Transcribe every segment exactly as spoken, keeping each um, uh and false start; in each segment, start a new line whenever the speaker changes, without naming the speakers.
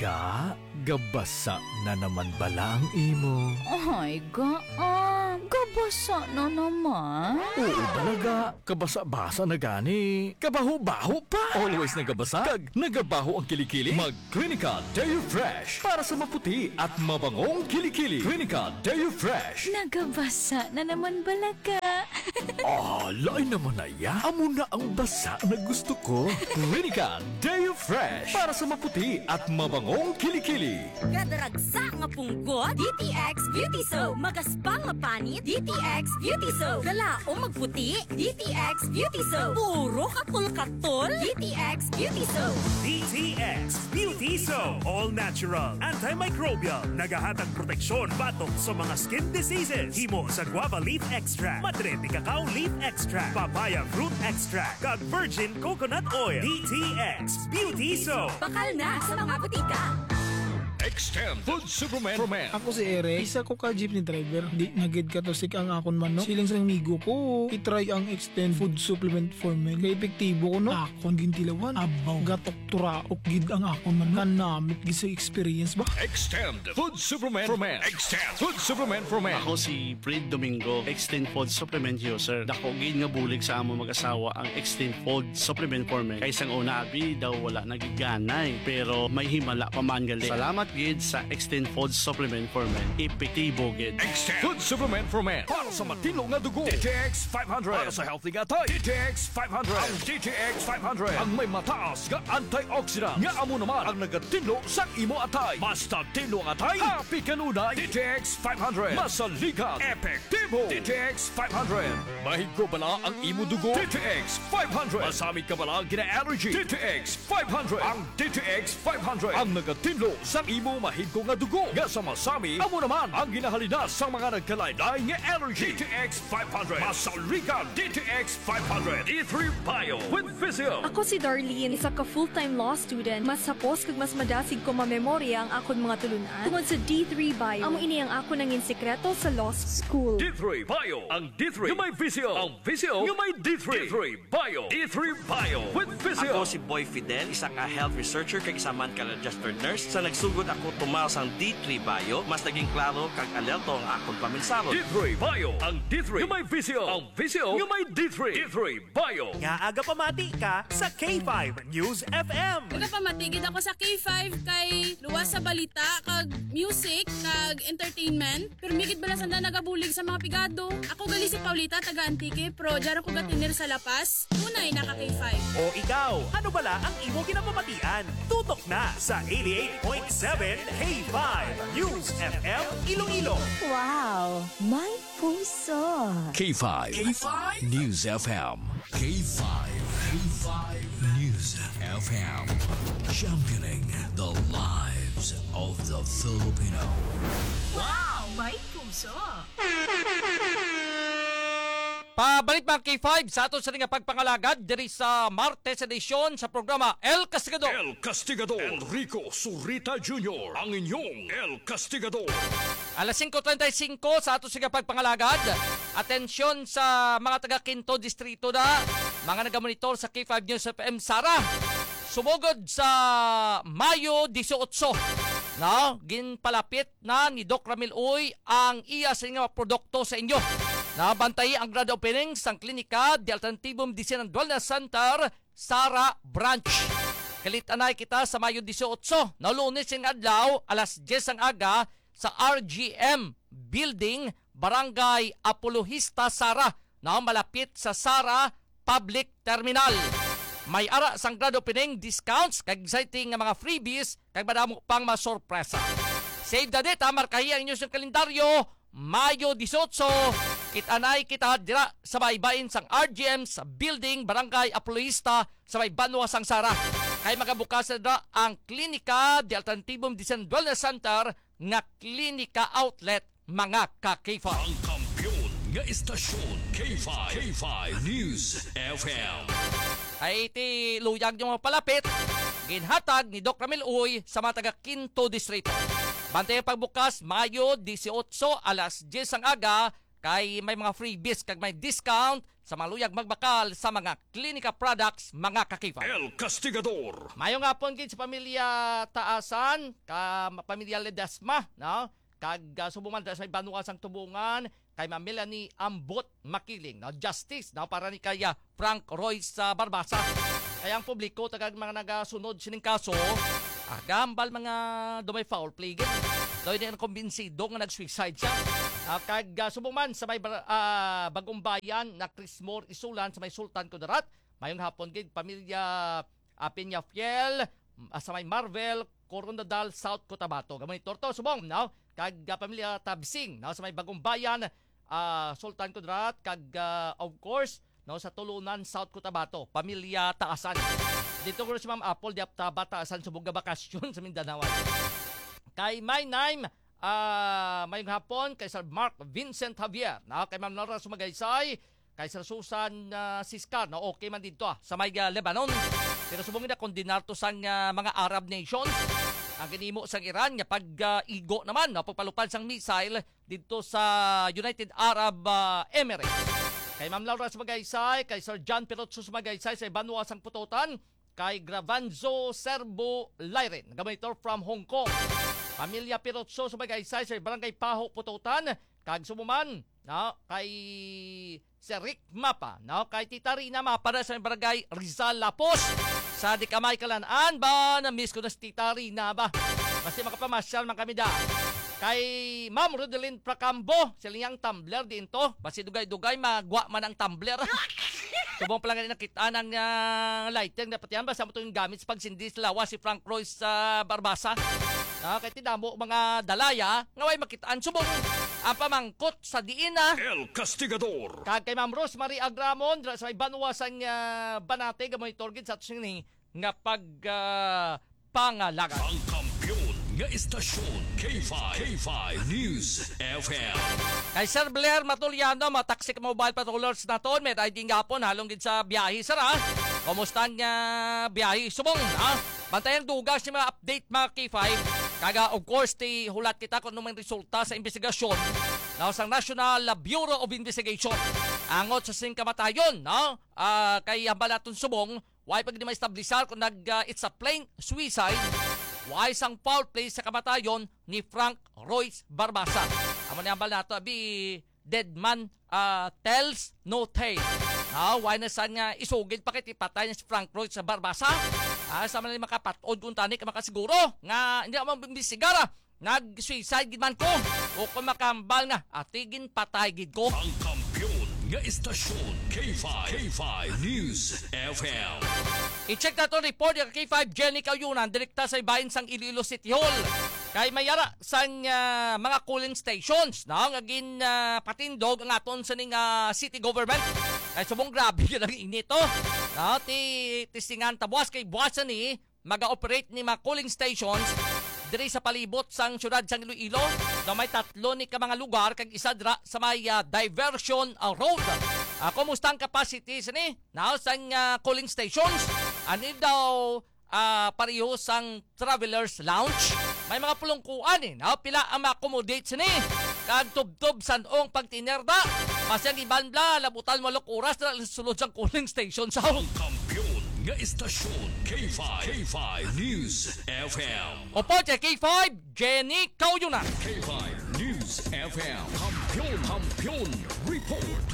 Ga, gabasa na naman bala ang imo.
Ay, ga, ah, gabasa na naman.
Oo balaga, kabasa-basa na gani. Kabaho-baho pa. Always nagabasa, kag nagabaho ang kilikili. Mag Clinica Deo Fresh para sa maputi at mabangong kilikili. Clinica Deo Fresh.
Nagabasa na naman balaga.
Ah, lain naman na ya. Amo na ang basa na gusto ko. Clinica Deo Fresh para sa maputi at mabangong kilikili.
Kadaragsa nga punggot, D T X Beauty Soap. Magaspang nga panit, D T X Beauty Soap. Kalaong magputi, D T X Beauty Soap. Puro kapul-katol, D T X Beauty Soap.
D T X Beauty Soap. All natural, antimicrobial, nagahatag proteksyon batok sa mga skin diseases. Himo sa guava leaf extract, madre de cacao leaf extract, papaya fruit extract, kag virgin coconut oil. D T X Beauty Soap.
Bakal na sa mga butika.
Extend Food Superman for Men.
Ako si Eric, isa ko ka jeepney driver. Di nagid ka to sik ang akon man no. Siling sa migo ko, itry ang Extend Food Supplement for Men. Kay epektibo ko no. Akon gintilawan, abaw, gatok turaok gid ang akon man no. Kanamit gid sa experience ba?
Extend Food Superman for Men. Extend Food Superman for Men.
Ako si Fred Domingo, Extend Food Supplement user. Dako gid nga bulig sa amo mag-asawa ang Extend Food Supplement for Men. Kaysang una abi daw wala nagiganay, pero may himala pa man gali. Salamat gid sa Extend Food Supplement for Men. Epektibo gid.
Extend Food Supplement for Men. Para sa matino nga dugo. D T X five hundred. Para sa healthy nga tay. D T X five hundred. Ang D T X five hundred. Ang may mataas nga antioxidant. Nga amo naman ang nagatinlo sa imo atay. Basta tinlo ang atay. Happy kanunay. D T X five hundred. Masaligan. Epektibo. D T X five hundred. Mahigko bala ang imo dugo. D T X five hundred. Masamit ka bala gina-allergy. D T X five hundred. Ang D T X five hundred. Ang nagatinlo sa imo mahigko nga dugo. Nga sa masami, amo naman ang ginahalinas sa mga nagkalaylay nga allergy. D T X five hundred. Masaligan. D T X five hundred. D three Bio with Physio.
Ako si Darlene, isa ka full-time law student. Mas sapos kag mas madasig ko mamemorya ang akon mga tulunan. Tungod sa D three Bio, amo ini ang ako nangin sekreto sa law school.
D three Bio. Ang D three yung may Physio. Ang Physio yung may D three. D three Bio. D three Bio with Physio.
Ako si Boy Fidel, isa ka health researcher kag isa man ka registered nurse. Sa nagsugod ako tumaw sang D three Bio, mas naging klaro kag alerto ang akong paminsaro.
D three Bio. Ang D three yung may Physio. Ang Physio yung may D three. D three Bio.
Nga aga pamati ka sa K five News F M.
Nagapamatigid ako sa K five kay luwas sa balita kag music kag entertainment. Pero migid bala sanda nagabulig sa mga pigado. Ako gali si Paulita taga Antique pero dyan ako gatinir sa Lapas. Unay naka K five.
O ikaw, ano bala ang imo ginapamatian? Tutok na sa eighty-eight point seven K five News F M Iloilo.
Wow, may puso.
K five. K five News F M. K five. K five News F M. Championing the lives of the Filipino.
Wow, may puso.
Pabalik mga K five sa ato sa nga pagpangalagad diri sa Martes edisyon sa programa El Castigador.
El Castigador. Enrico Surita Junior Ang inyong El Castigador.
Alas five thirty-five sa ato sa nga pagpangalagad. Atensyon sa mga taga Quinto Distrito na mga nagamonitor sa K five News F M Sara. Sumugod sa Mayo eighteen. No, ginpalapit na ni Doc Ramil Uy ang iya sa nga produkto sa inyo. Nabantay ang grand opening sang klinika di Alternatibum Medicine and Wellness Center, Sara Branch. Kalitanay kita sa Mayo eighteen, na Lunes ng adlaw, alas diyes ang aga sa R G M Building, Barangay Apologista, Sara, na malapit sa Sara Public Terminal. May ara sang grand opening discounts, kag exciting nga mga freebies, kag madamo pang masorpresa. Save the date, ha, markahi ang inyong kalendaryo, Mayo eighteen. Kitanay kita dira sa baybayin sang R G M sa building Barangay Apologista sa may Banwa sang Sara. Kay magabukas na ang klinika di Alternatibum Medicine Wellness Center nga klinika outlet mga ka-K five.
Ang kampiyon nga istasyon K five. K five News F M.
Ay iti luyag yung palapit ginhatag ni Doc Ramil Uy sa mga taga Quinto Distrito. Bantay ang pagbukas Mayo eighteen alas diyes ang aga kay may mga freebies kag may discount sa mga luyag magbakal sa mga klinika products mga ka-K five.
El Castigador.
Mayong hapon gid sa pamilya Taasan, ka pamilya Ledesma, no? Kag uh, subuman sa banuasang tubungan kay Ma'am Melanie Ambot Makiling, no? Justice, no? Para ni kaya Frank Royce sa uh, Barbasa. Kaya ang publiko tagag mga nagasunod sining kaso, ah, gambal mga dumay foul play gid. Doy din kumbinsido nga nag-suicide siya. Uh, kag uh, subuman sa may uh, bagong bayan na Crismore Isulan sa may Sultan Kudarat. Mayong hapon gid pamilya uh, Peñafiel uh, sa may Marvel Corondadal South Cotabato. Gamay torto subong, no? Kag uh, pamilya Tabsing, no? Sa may bagong bayan uh, Sultan Kudarat kag uh, of course no sa Tulunan South Cotabato, pamilya Taasan. Dito ko si Ma'am Apple di Aptaba Taasan subong bakasyon sa Mindanao. Kay my name uh, mayong hapon kay Sir Mark Vincent Javier, na kay Ma'am Nora Sumagaysay, kay Sir Susan uh, Siskar, na okay man dito ah, sa may uh, Lebanon. Pero subong na kondinar to sang uh, mga Arab nations. Ang ginimo sang Iran nga pag uh, igo naman, no, pagpalupad sang missile dito sa United Arab uh, Emirates. Kay Ma'am Laura Sumagaysay, kay Sir John Pirotso Sumagaysay sa Banwa sang Pututan, kay Gravanzo Serbo Lyren, gamanitor from Hong Kong. Pamilya Pirotso Sumagaysay sa Barangay Paho Pututan, kag sumuman, no, kay Sir Rick Mapa, no, kay Tita Rina Mapa sa Barangay Rizal Lapos. Sa di kamay kalanaan ba, na-miss ko na si Tita Rina ba? Kasi makapamasyal man kami da. Kay Ma'am Rodelyn Pracambo, siliyang tumbler din to. Basi dugay-dugay, magwa man ang tumbler. Subong pa lang nakita ng uh, lighting. Dapat yan, basta mo ito yung gamit sa pagsindi sa lawa si Frank Royce sa uh, Barbasa. Uh, kaya tinamo mga dalaya, ngaway makitaan subong ang pamangkot sa diin na
El Castigador.
Kag kay Ma'am Rosemary Agramon, sa may banuwasang uh, banate, gamoy torgid sa tusing nga pag uh, pangalaga.
Ang kampiyon nga istasyon K five. K five News F M.
Kay Sir Blair Matuliano, mga taxi mobile patrollers na to, may riding gapon, halong gid sa biyahe, sir ha? Kumusta nga biyahe? Subong, ha? Bantayang dugas yung mga update mga K five. Kaga, of course, ti hulat kita kung anong resulta sa investigasyon na sa National Bureau of Investigation. Angot sa singkamatayon, no? Uh, kay hambalaton subong, why pag di ma-establisar kung nag, uh, it's a plain suicide, why isang foul play sa kamatayon ni Frank Royce Barbasa. Amo ni hambal nato, abi dead man uh, tells no tale. Ah, why na saan nga isugid pa kiti patay ni si Frank Royce sa Barbasa? Ah, sa man ni makapatod kung tani ka makasiguro nga hindi ako mambisigara. Nag-suicide gid man ko. O kung makambal nga, atigin patay gid ko.
Ang kampiyon nga istasyon K five. K five News F M.
I-check na to report yung K five Jenny Kauyunan, direkta sa ibahin sang Iloilo City Hall. Kay mayara sang uh, mga cooling stations, no? Ngagin uh, patindog ang aton sa ning uh, city government. Kay subong grabe yun ang inito. No? Ti tisingan tabuas kay buwasan ni maga-operate ni mga cooling stations diri sa palibot sang syudad sang Iloilo, na may tatlo ni ka mga lugar kag isa dra sa may uh, diversion uh, road. Uh, kumusta ang capacity sini? Now sang uh, cooling stations, ani daw uh, pareho sang travelers lounge. May mga pulungkuan eh. Now, pila ang ma-accommodate sini. Kag tub-tub sanong pagtinerda. Masyang ibanbla, labutan mo lok oras na sulod sang cooling station sa
ang kampiyon nga istasyon K five. K five News F M.
Opo, K five, Jenny Kauyunan.
K five News F M. Kampiyon, kampiyon, report.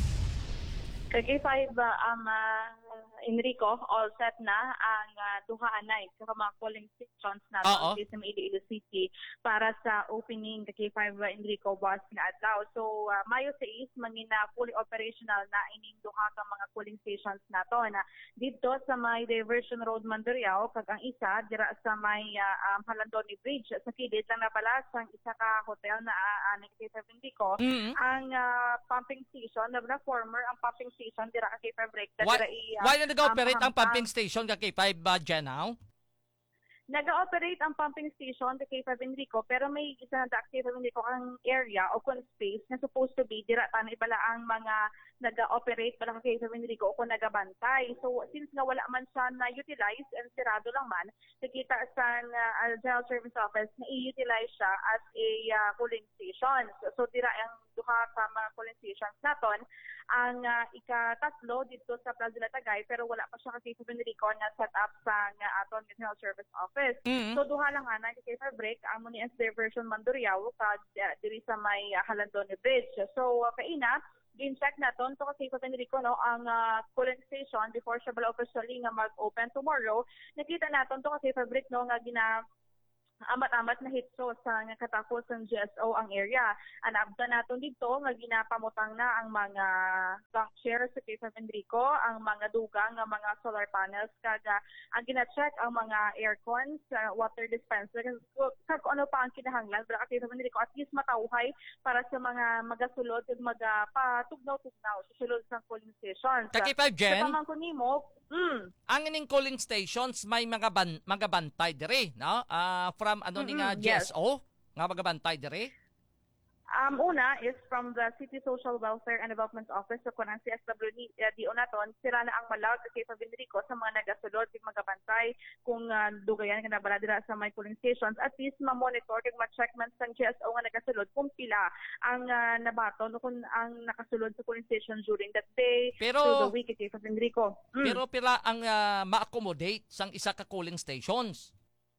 Kay K five, uh, um, uh, Enrico, all set na ang uh, duha anay sa mga polling stations na sa Iloilo City para sa opening kay K five uh, Enrico bus nga adlaw. So uh, Mayo six mangina fully operational na ining duha ka mga polling stations nato na dito sa may Diversion Road Mandurriao, kag ang isa dira sa may uh, um, Halandoni Bridge sa kilid lang na pala sang isa ka hotel na uh, uh, K five Enrico. Mm-hmm. Ang uh, pumping station na, na former ang pumping station dira ka K five Recta dira i uh,
why na nag-operate um, ang pumping station ka K five uh, Jen now?
Nag-operate ang pumping station sa K five Enrico, pero may isa na sa K five Enrico ang area o kung space na supposed to be dira tanay pala ang mga nag-operate pala sa K five Enrico o kung nagabantay. So since nga wala man siya na-utilize and sirado lang man, nakita sa uh, General Service Office na i-utilize siya as a uh, cooling station. So, so dira ang duha duha ka mga polling stations naton. Ang uh, ikatatlo dito sa Plaza de la Tagay pero wala pa siya kay Enrico na set up sa nga aton National Service Office.
Mm-hmm.
So duha lang ana kay break amo ni as diversion Mandurriao kag uh, diri sa may uh, Halandone Bridge. So uh, kaina in-check naton to kasi ko Enrico no ang uh, polling station before siya bala officially nga mag-open tomorrow. Nakita naton to kasi break no nga gina amat-amat na hitso sa nga katapos ng G S O ang area. Anabda naton dito nga ginapamutang na ang mga bank shares sa Cave of Enrico, ang mga dugang nga mga solar panels kada ang gina-check ang mga aircons, uh, water dispenser kag ano pa ang kinahanglan para Cave of Enrico at least matawhay para sa mga magasulod ug maga patugnaw-tugnaw sa sulod sa polling stations.
Kaki five Jen.
Sa pamangkon nimo, mm,
ang ining polling stations may mga ban mga bantay diri, no? Ah, uh, from ano ni nga
Mm-hmm,
G S O nga magabantay diri?
Um, una is from the City Social Welfare and Development Office. So kung ang C S W D O naton, sira na ang malag sa Cave of Enrico sa mga nagasulod kung magabantay kung uh, dugayan ka na bala dira sa my polling stations. At least ma-monitor kung ma-check man sa G S O nga nagasulod kung pila ang uh, nabaton o kung ang nakasulod sa polling station during that day
pero,
to the week at Cave of Enrico. Mm.
Pero pila ang uh, ma-accommodate sang isa ka polling stations?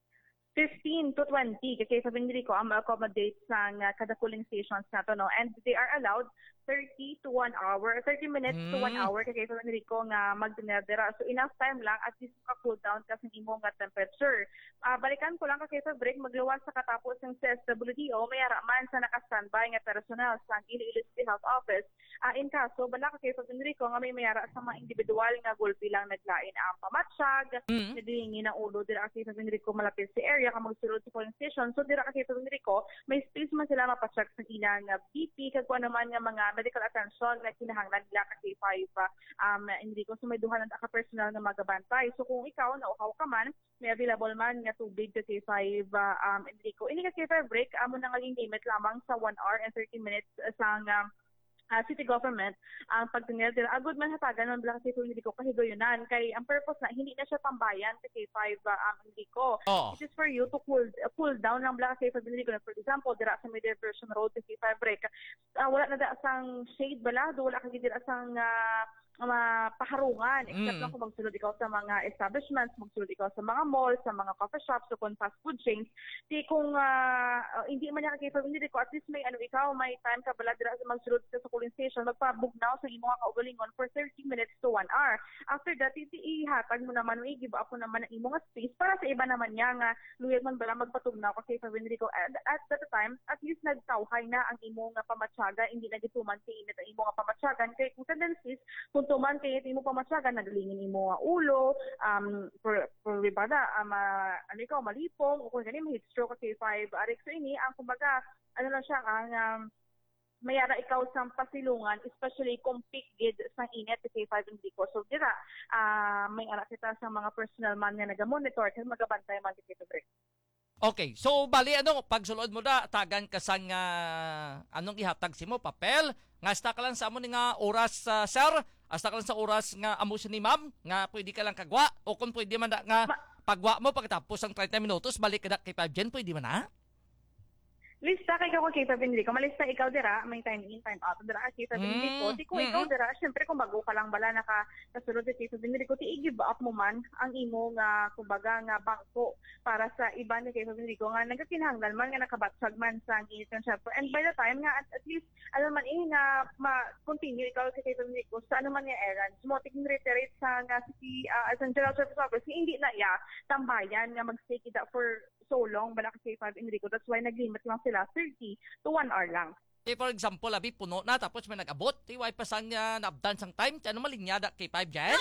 fifteen to twenty kay sa Enrico ang ma-accommodate sa uh, kada polling stations nato no, and they are allowed thirty to one hour, thirty minutes mm. to one hour kay sa Enrico nga magdiner dira. So enough time lang at least ka cool down kasi imo nga temperature. Uh, balikan ko lang kay sa break magluwas sa katapos ng C S W D O may ara man sa naka-standby nga personal sa Iloilo City Health Office. Uh, in kaso bala kay sa Enrico nga may mayara sa mga individual nga gulpi lang naglain ang pamatsyag, mm. nadilingi na ulo dira kay sa Enrico malapit sa area ka magsulod sa polling station. So dira kay sa Enrico may space man sila mapacheck sa ilang nga B P kag kuan naman nga mga medical attention na kinahanglan nila kasi five uh, um Enrico. So may duha na ka personal nga magabantay. So kung ikaw na ukaw ka man may available man nga tubig sa K five uh, um Enrico. Ini ka K five break amo na naging limit lamang sa one hour and thirty minutes uh, sa um, Uh, city government ang uh, pagtingil dira agud man hatagan man bala kasi Enrico kahigoyonan kay ang purpose na hindi na siya tambayan sa K five uh, ang Enrico.
Oh.
It is for you to cool uh, cool down lang bala kasi Enrico. For example dira sa May Diversion Road sa K five break uh, wala na da sang shade bala do wala kay dira sang uh, mga paharungan except mm. lang kung magsulod ikaw sa mga establishments, magsulod ikaw sa mga malls, sa mga coffee shops, o kung fast food chains. Di kung uh, hindi man niya kay hindi ko at least may ano ikaw, may time ka bala dira sa magsulod ka sa polling station, magpabugnaw sa imo nga kaugalingon for thirty minutes to one hour. After that, ihatag mo naman, i-give up mo naman ang imo nga space para sa iba naman niya nga luyag man bala magpatugnaw kasi kay Enrico. At, at that time, at least nagtawhay na ang imo nga pamatsaga, hindi na gituman kay init ang imo nga pamatsagan. Kay kung tendencies, kung tuman kay imo pamatsagan, nagalingin imo nga ulo, um, for, for ribada, um, uh, ano ikaw, malipong, o kung ganyan, heat stroke kay five. Arik, so ini, ang kumbaga, ano lang siya, ang um, mayara ikaw sa pasilungan, especially kung peak gid sa init kay five Enrico. So dira, uh, may ara kita sa mga personal man nga naga-monitor kay magabantay man kay break.
Okay, so bali ano, pag sulod mo da, tagan ka sa nga, anong ihatag si mo, papel, nga hasta ka lang sa amo nga oras, uh, sir, hasta ka lang sa oras nga amo ni ma'am, nga pwede ka lang kagwa, o kung pwede man da, nga Ma- pagwa mo pagkatapos ng thirty minutos, balik ka da kay five Jen, pwede man na?
Lista kay ko kay five Enrico, malista ikaw dira, may time in, time out, dira kay five Enrico, ti kung ikaw dira, syempre kung bago ka lang bala naka kasulod kay five Enrico, ti i-give up mo man ang imo nga kumbaga nga bangko para sa iba ni kay five Enrico nga nagakinahanglan man nga nakabatsag man sa init ng syempre. And by the time nga at, at least alam man eh nga ma-continue ikaw kay five Enrico sa ano man nga errands mo, ti reiterate sa nga city uh, as General Service Office, hindi na ya tambayan nga mag-stay kita for so long bala kay five Enrico. That's why nag-limit lang sila thirty to one hour lang.
Eh, for example, abi puno na tapos may nag-abot, ti way pa sang uh, naabdan sang time, ano malinyada kay five Jen?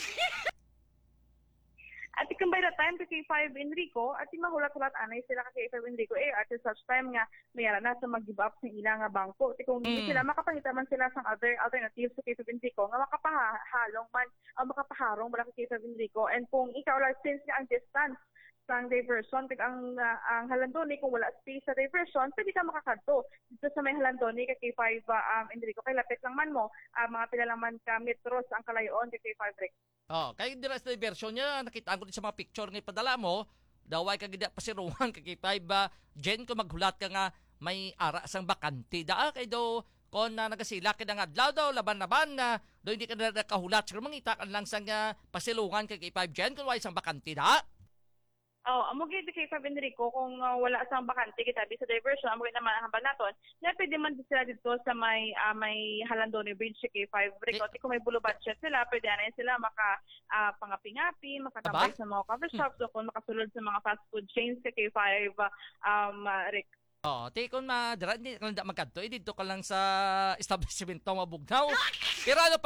At kung by the time kay five Enrico, at mahulat-hulat anay sila kay five Enrico, eh, at such time nga, mayara na sa mag-give up sa ilang nga bangko. At kung hindi mm. sila, makapangita man sila sa other alternatives sa kay five Enrico, nga makapahalong man, o makapaharong bala kay five Enrico. And kung ikaw lang, since nga ang distance, ang diversion, kag ang uh, ang Halandoni, kung wala space sa diversion, pwede ka makakadto dito sa may Halandoni kay five uh, um, Enrico. Kay lapit lang man mo, uh, mga pila lang man ka metros ang kalayoon kay five Rick.
Oh, kay dira sa diversion niya, nakita ko din sa mga picture nga ipadala mo, daway ka gid pasiruan kay five uh, Jen ko maghulat ka nga may ara sang bakante da kay do kung na nagasila ka nga adlaw daw, laban-laban na do hindi ka na nakahulat. Siguro mangita ka lang sa nga pasilungan kay K five Gen kung wala isang bakante da.
Oh, amo gid kay Fab Enrico kung uh, wala sang bakante kita bi sa diversion amo gid naman ang hambal naton. Na pwede man sila dito sa may uh, may Halandone Bridge sa K five Enrico. Eh, kung may bulo budget sila, pwede na sila maka uh, pangapi-ngapi, makatambay sa mga coffee shops hmm. o kung makasulod sa mga fast food chains sa K five um uh, Rick.
Oh, te kung madara hindi ka lang magkadto, eh, dito ka lang sa establishment mabugnaw. Pero ano